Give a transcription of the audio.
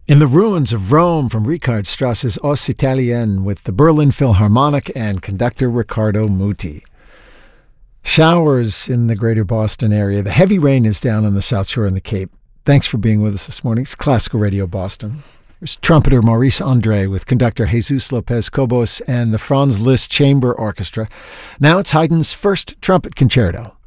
In the Ruins of Rome from Richard Strauss's Os Italienne with the Berlin Philharmonic and conductor Riccardo Muti. Showers in the greater Boston area. The heavy rain is down on the South Shore and the Cape. Thanks for being with us this morning. It's Classical Radio Boston. There's trumpeter Maurice Andre with conductor Jesus Lopez Cobos and the Franz Liszt Chamber Orchestra. Now it's Haydn's first trumpet concerto.